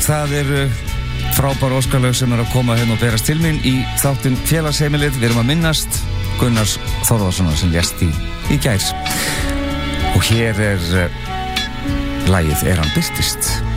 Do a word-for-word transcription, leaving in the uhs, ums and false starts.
það eru frábær óskalög sem er að koma hérna og berast til mín í þáttinn Félagsheimilið. Við erum að minnast Gunnars Þórðarssonar sem lést í, í gær. Og hér er uh, lagið Er hann birtist.